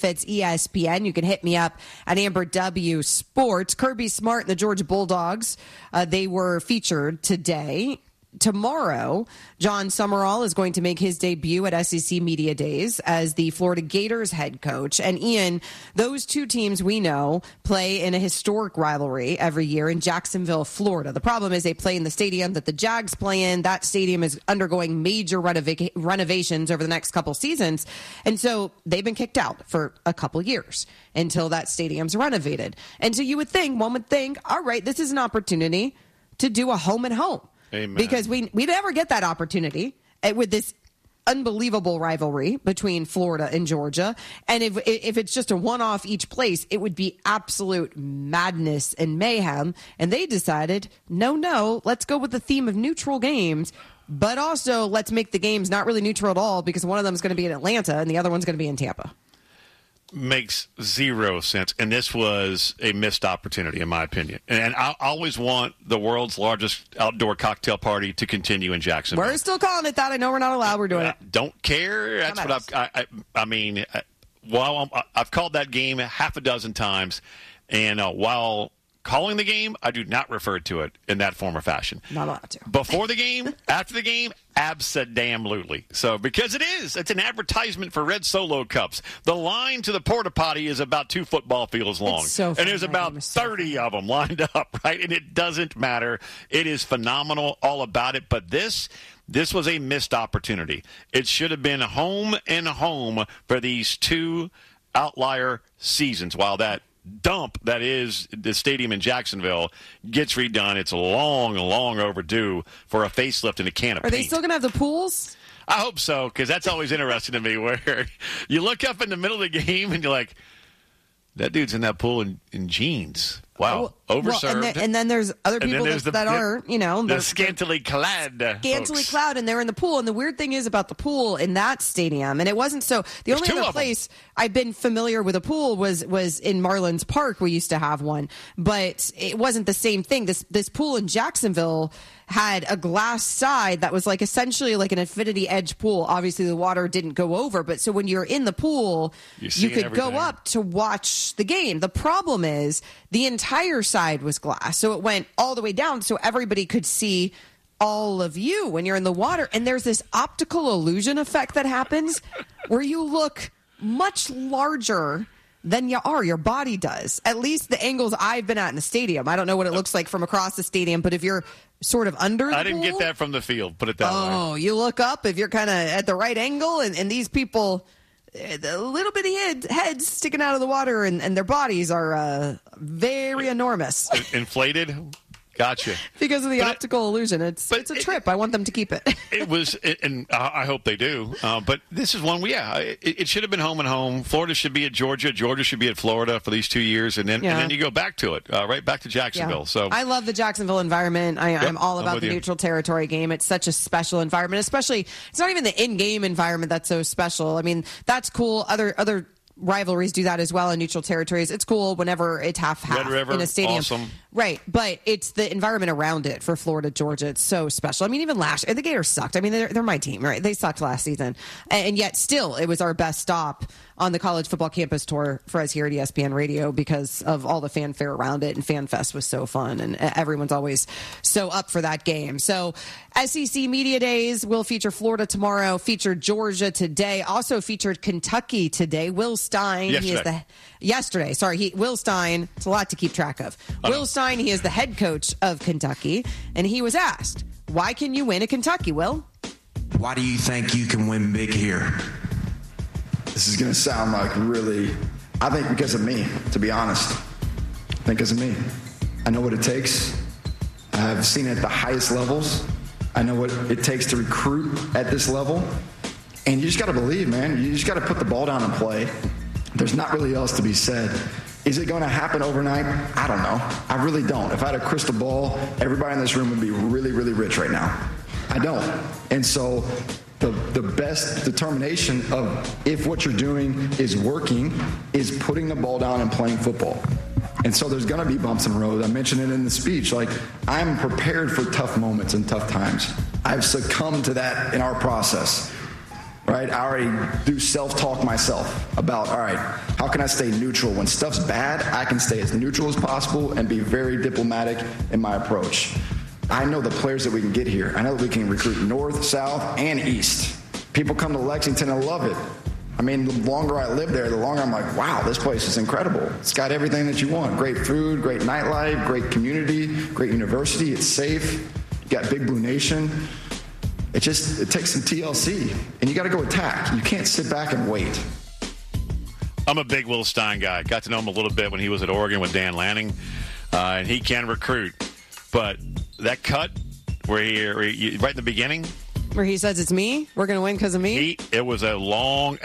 Fitz, ESPN. You can hit me up at Amber W Sports. Kirby Smart and the Georgia Bulldogs, they were featured today. Tomorrow, John Summerall is going to make his debut at SEC Media Days as the Florida Gators head coach. And Ian, those two teams we know play in a historic rivalry every year in Jacksonville, Florida. The problem is they play in the stadium that the Jags play in. That stadium is undergoing major renovations over the next couple seasons. And so they've been kicked out for a couple years until that stadium's renovated. And so one would think, all right, this is an opportunity to do a home and home. Amen. Because we never get that opportunity with this unbelievable rivalry between Florida and Georgia. And if it's just a one-off each place, it would be absolute madness and mayhem. And they decided, no, let's go with the theme of neutral games. But also, let's make the games not really neutral at all because one of them is going to be in Atlanta and the other one's going to be in Tampa. Makes zero sense, and this was a missed opportunity, in my opinion. And I always want the world's largest outdoor cocktail party to continue in Jacksonville. We're still calling it that. I know we're not allowed. We're doing it. Don't care. That's what I've called that game half a dozen times, and while calling the game, I do not refer to it in that form or fashion. Not allowed to. Before the game, after the game, abso-damn-lutely. So, because it's an advertisement for Red Solo cups. The line to the porta potty is about 2 football fields long. It's so fun. And there's about 30 of them lined up, right? And it doesn't matter. It is phenomenal, all about it. But this was a missed opportunity. It should have been home and home for these 2 outlier seasons while that dump that is the stadium in Jacksonville gets redone. It's long overdue for a facelift and a can of paint. Are they still going to have the pools? I hope so, because that's always interesting to me where you look up in the middle of the game and you're like, that dude's in that pool in jeans. Wow, overserved. Well, and then there's other people that are, they're scantily clad. Scantily clad, and they're in the pool. And the weird thing is about the pool in that stadium, and it wasn't so. The only other place I've been familiar with a pool was in Marlins Park. We used to have one, but it wasn't the same thing. This pool in Jacksonville had a glass side that was like essentially like an infinity edge pool. Obviously, the water didn't go over, but so when you're in the pool, you could go up to watch the game. The problem is the entire side was glass, so it went all the way down, so everybody could see all of you when you're in the water. And there's this optical illusion effect that happens where you look much larger than you are. Your body does. At least the angles I've been at in the stadium. I don't know what it looks like from across the stadium, but if you're sort of under the I didn't pool, get that from the field, put it that way. Oh, you look up if you're kind of at the right angle, and these people, the little bitty heads sticking out of the water, and their bodies are very enormous. Inflated? Gotcha. Because of the optical illusion. It's a trip. I want them to keep it. It was, and I hope they do. But this is one, it should have been home and home. Florida should be at Georgia. Georgia should be at Florida for these 2 years. And then you go back to it, right back to Jacksonville. Yeah. So I love the Jacksonville environment. I'm all about the neutral territory game. It's such a special environment, especially, it's not even the in-game environment that's so special. I mean, that's cool. Other rivalries do that as well in neutral territories. It's cool whenever it's half-half in a stadium. Awesome. Right, but it's the environment around it for Florida, Georgia. It's so special. I mean, even last year, the Gators sucked. I mean, they're my team, right? They sucked last season. And yet still, it was our best stop on the college football campus tour for us here at ESPN Radio because of all the fanfare around it. And FanFest was so fun. And everyone's always so up for that game. So SEC Media Days will feature Florida tomorrow, featured Georgia today, also featured Kentucky today. Will Stein. Will Stein. It's a lot to keep track of. Will Stein. He is the head coach of Kentucky, and he was asked, why can you win at Kentucky, Will? Why do you think you can win big here? This is going to sound like I think because of me, to be honest. I think because of me. I know what it takes. I've seen it at the highest levels. I know what it takes to recruit at this level. And you just got to believe, man. You just got to put the ball down and play. There's not really else to be said. Is it going to happen overnight? I don't know. I really don't. If I had a crystal ball, everybody in this room would be really, really rich right now. I don't. And so the best determination of if what you're doing is working is putting the ball down and playing football. And so there's going to be bumps in the road. I mentioned it in the speech. Like, I'm prepared for tough moments and tough times. I've succumbed to that in our process. right? I already do self-talk myself about, all right, how can I stay neutral? When stuff's bad, I can stay as neutral as possible and be very diplomatic in my approach. I know the players that we can get here. I know that we can recruit north, south, and east. People come to Lexington and love it. I mean, the longer I live there, the longer I'm like, wow, this place is incredible. It's got everything that you want. Great food, great nightlife, great community, great university. It's safe. You got Big Blue Nation. It takes some TLC, and you got to go attack. You can't sit back and wait. I'm a big Will Stein guy. Got to know him a little bit when he was at Oregon with Dan Lanning, and he can recruit. But that cut where he right in the beginning, where he says it's me, we're going to win because of me. It was a long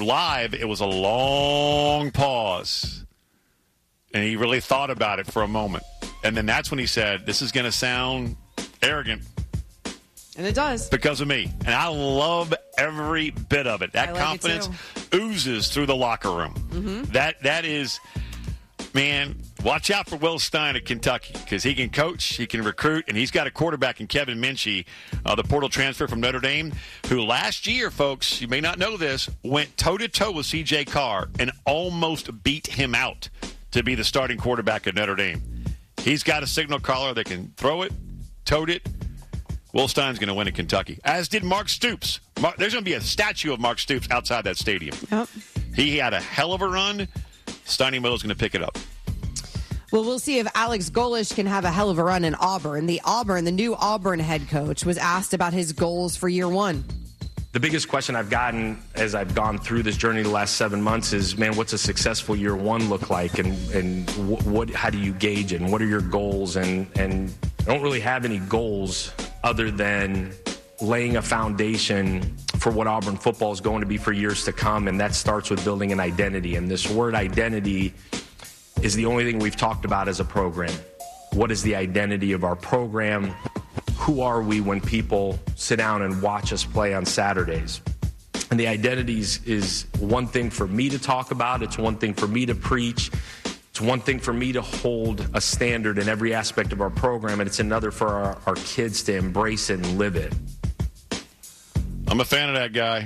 pause, and he really thought about it for a moment, and then that's when he said, "This is going to sound arrogant." And it does. Because of me. And I love every bit of it. That confidence oozes through the locker room. Mm-hmm. That is, man, watch out for Will Stein at Kentucky because he can coach, he can recruit, and he's got a quarterback in Kevin Minchie, the portal transfer from Notre Dame, who last year, folks, you may not know this, went toe-to-toe with C.J. Carr and almost beat him out to be the starting quarterback at Notre Dame. He's got a signal caller that can throw it, tote it. Will Stein's going to win at Kentucky, as did Mark Stoops. There's going to be a statue of Mark Stoops outside that stadium. Yep. He had a hell of a run. Steiny Mo's going to pick it up. Well, we'll see if Alex Golesh can have a hell of a run in Auburn. The new Auburn head coach was asked about his goals for year one. The biggest question I've gotten as I've gone through this journey the last 7 months is, man, what's a successful year one look like? And how do you gauge it? And what are your goals? And I don't really have any goals other than laying a foundation for what Auburn football is going to be for years to come, and that starts with building an identity. And this word identity is the only thing we've talked about as a program. What is the identity of our program? Who are we when people sit down and watch us play on Saturdays? And the identities is one thing for me to talk about. It's one thing for me to preach. It's one thing for me to hold a standard in every aspect of our program, and it's another for our kids to embrace it and live it. I'm a fan of that guy.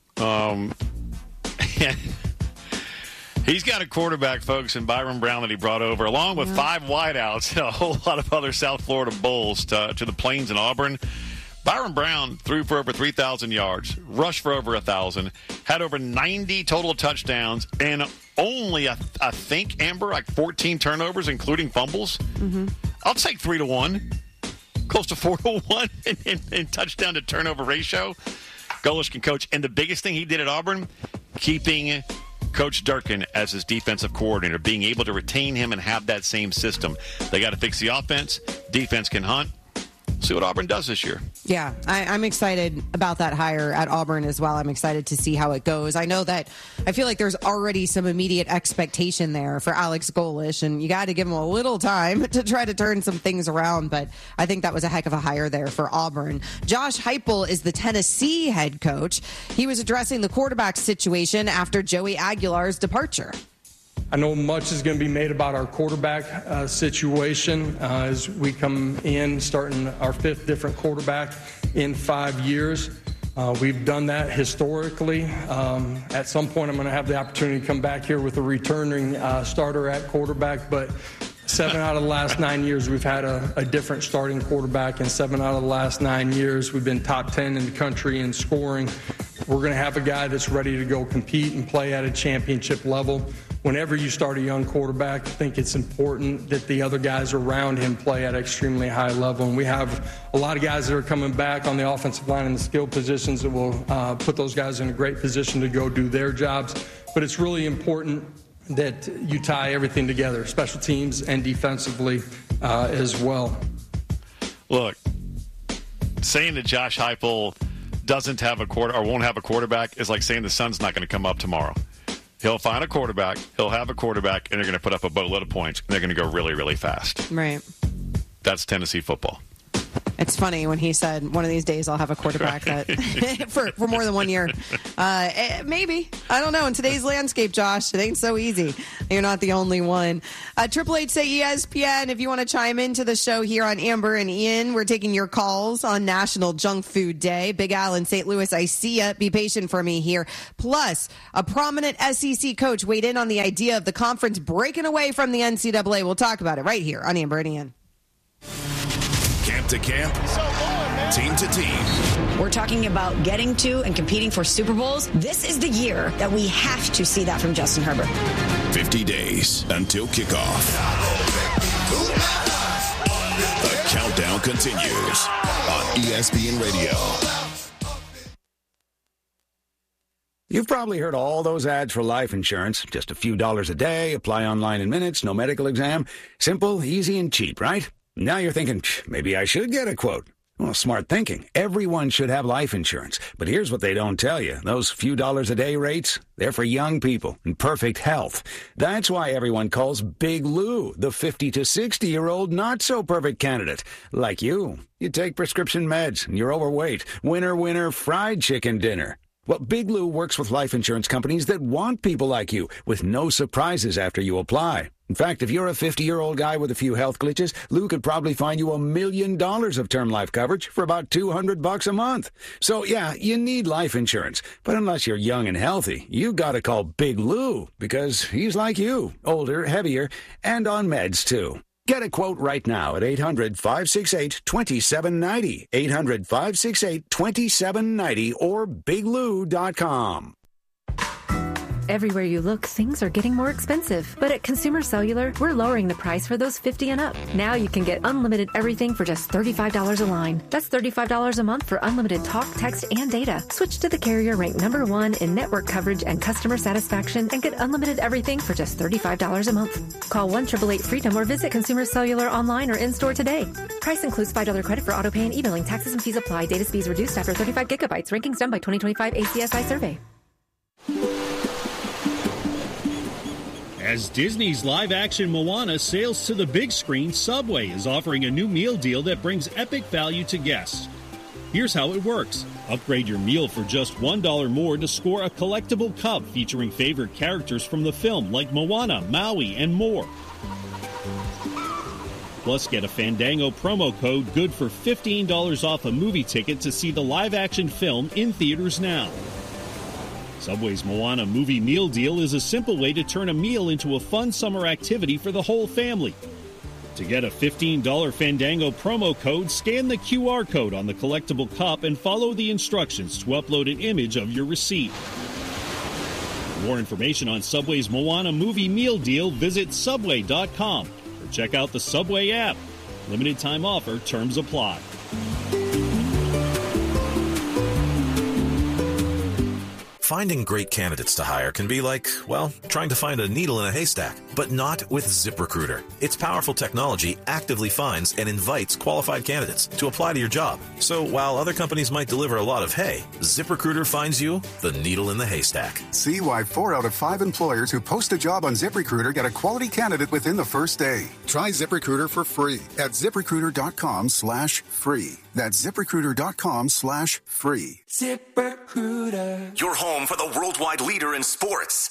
He's got a quarterback, folks, in Byron Brown that he brought over, along with 5 wideouts and a whole lot of other South Florida Bulls to the Plains in Auburn. Byron Brown threw for over 3,000 yards, rushed for over 1,000, had over 90 total touchdowns, and only, I think, Amber, like 14 turnovers, including fumbles. Mm-hmm. I'll take 3-1, close to 4-1 in touchdown to turnover ratio. Golesh can coach. And the biggest thing he did at Auburn, keeping Coach Durkin as his defensive coordinator, being able to retain him and have that same system. They got to fix the offense. Defense can hunt. See what Auburn does this year. Yeah, I'm excited about that hire at Auburn as well. I'm excited to see how it goes. I know that I feel like there's already some immediate expectation there for Alex Golesh, and you got to give him a little time to try to turn some things around, but I think that was a heck of a hire there for Auburn. Josh Heupel is the Tennessee head coach. He was addressing the quarterback situation after Joey Aguilar's departure. I know much is going to be made about our quarterback situation as we come in, starting our 5th different quarterback in 5 years. We've done that historically. At some point, I'm going to have the opportunity to come back here with a returning starter at quarterback, but 7 out of the last 9 years, we've had a different starting quarterback, and 7 out of the last 9 years, we've been top 10 in the country in scoring. We're going to have a guy that's ready to go compete and play at a championship level. Whenever you start a young quarterback, I think it's important that the other guys around him play at an extremely high level. And we have a lot of guys that are coming back on the offensive line in the skill positions that will put those guys in a great position to go do their jobs. But it's really important that you tie everything together, special teams and defensively as well. Look, saying that Josh Heupel doesn't have a won't have a quarterback is like saying the sun's not going to come up tomorrow. He'll find a quarterback, he'll have a quarterback, and they're going to put up a boatload of points, and they're going to go really, really fast. Right. That's Tennessee football. It's funny when he said, one of these days I'll have a quarterback that for more than 1 year. Maybe. I don't know. In today's landscape, Josh, it ain't so easy. You're not the only one. Triple H say ESPN, if you want to chime into the show here on Amber and Ian, we're taking your calls on National Junk Food Day. Big Al in St. Louis, I see ya. Be patient for me here. Plus, a prominent SEC coach weighed in on the idea of the conference breaking away from the NCAA. We'll talk about it right here on Amber and Ian. Camp to camp, team to team. We're talking about getting to and competing for Super Bowls. This is the year that we have to see that from Justin Herbert. 50 days until kickoff. The countdown continues on ESPN Radio. You've probably heard all those ads for life insurance. Just a few dollars a day, apply online in minutes, no medical exam. Simple, easy, and cheap, right? Now you're thinking, maybe I should get a quote. Well, smart thinking. Everyone should have life insurance. But here's what they don't tell you. Those few dollars a day rates, they're for young people in perfect health. That's why everyone calls Big Lou the 50 to 60-year-old not-so-perfect candidate. Like you. You take prescription meds and you're overweight. Winner, winner, fried chicken dinner. Well, Big Lou works with life insurance companies that want people like you, with no surprises after you apply. In fact, if you're a 50-year-old guy with a few health glitches, Lou could probably find you $1 million of term life coverage for about $200 a month. So, yeah, you need life insurance. But unless you're young and healthy, you gotta call Big Lou, because he's like you, older, heavier, and on meds, too. Get a quote right now at 800-568-2790, 800-568-2790, or biglou.com. Everywhere you look, things are getting more expensive. But at Consumer Cellular, we're lowering the price for those 50 and up. Now you can get unlimited everything for just $35 a line. That's $35 a month for unlimited talk, text, and data. Switch to the carrier ranked #1 in network coverage and customer satisfaction and get unlimited everything for just $35 a month. Call 1-888-FREEDOM or visit Consumer Cellular online or in-store today. Price includes $5 credit for auto pay and e-billing. Taxes and fees apply. Data speeds reduced after 35 gigabytes. Rankings done by 2025 ACSI survey. As Disney's live-action Moana sails to the big screen, Subway is offering a new meal deal that brings epic value to guests. Here's how it works. Upgrade your meal for just $1 more to score a collectible cup featuring favorite characters from the film like Moana, Maui, and more. Plus, get a Fandango promo code good for $15 off a movie ticket to see the live-action film in theaters now. Subway's Moana movie meal deal is a simple way to turn a meal into a fun summer activity for the whole family. To get a $15 Fandango promo code, scan the QR code on the collectible cup and follow the instructions to upload an image of your receipt. For more information on Subway's Moana movie meal deal, visit Subway.com or check out the Subway app. Limited time offer, terms apply. Finding great candidates to hire can be like, well, trying to find a needle in a haystack, but not with ZipRecruiter. Its powerful technology actively finds and invites qualified candidates to apply to your job. So while other companies might deliver a lot of hay, ZipRecruiter finds you the needle in the haystack. See why 4 out of 5 employers who post a job on ZipRecruiter get a quality candidate within the first day. Try ZipRecruiter for free at ZipRecruiter.com/free. That's ZipRecruiter.com/free. ZipRecruiter. Your home for the worldwide leader in sports.